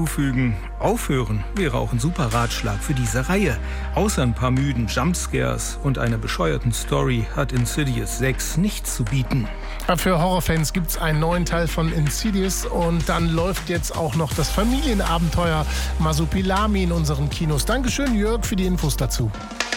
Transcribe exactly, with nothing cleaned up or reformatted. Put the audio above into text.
hinzufügen. Aufhören wäre auch ein super Ratschlag für diese Reihe. Außer ein paar müden Jumpscares und einer bescheuerten Story hat Insidious sechs nichts zu bieten. Für Horrorfans gibt es einen neuen Teil von Insidious und dann läuft jetzt auch noch das Familienabenteuer Masupilami in unseren Kinos. Dankeschön, Jörg, für die Infos dazu.